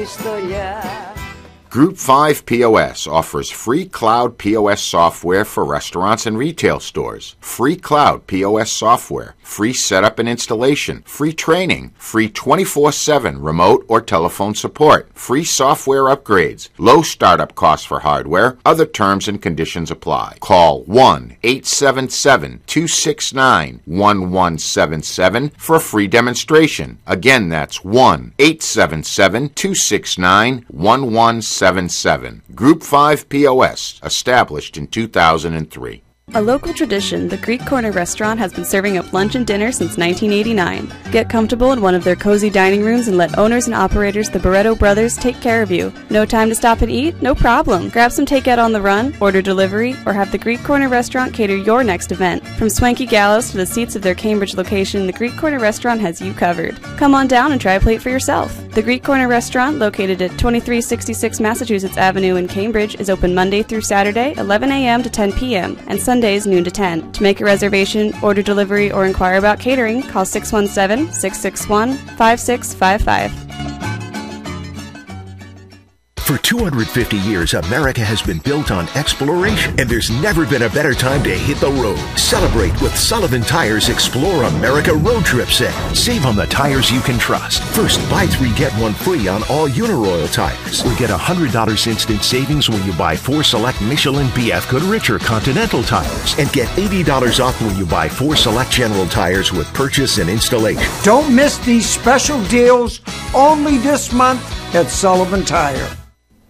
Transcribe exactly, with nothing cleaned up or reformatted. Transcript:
Group five P O S offers free cloud P O S software for restaurants and retail stores, free cloud P O S software, free setup and installation, free training, free twenty-four seven remote or telephone support, free software upgrades, low startup costs for hardware. Other terms and conditions apply. Call one eight seven seven, two six nine, one one seven seven for a free demonstration. Again, that's one eight seven seven, two six nine, one one seven seven. Group five P O S, established in two thousand three. A local tradition, the Greek Corner Restaurant has been serving up lunch and dinner since nineteen eighty-nine. Get comfortable in one of their cozy dining rooms and let owners and operators, the Barreto brothers, take care of you. No time to stop and eat? No problem. Grab some takeout on the run, order delivery, or have the Greek Corner Restaurant cater your next event. From swanky gallows to the seats of their Cambridge location, the Greek Corner Restaurant has you covered. Come on down and try a plate for yourself. The Greek Corner Restaurant, located at twenty-three sixty-six Massachusetts Avenue in Cambridge, is open Monday through Saturday, eleven a m to ten p m, and Sundays, noon to ten. To make a reservation, order delivery, or inquire about catering, call six one seven, six six one, five six five five. For two hundred fifty years, America has been built on exploration, and there's never been a better time to hit the road. Celebrate with Sullivan Tires Explore America Road Trip Sale. Save on the tires you can trust. First, buy three, get one free on all Uniroyal tires. Or get one hundred dollars instant savings when you buy four select Michelin, B F Goodrich, or Continental tires. And get eighty dollars off when you buy four select General tires with purchase and installation. Don't miss these special deals only this month at Sullivan Tire.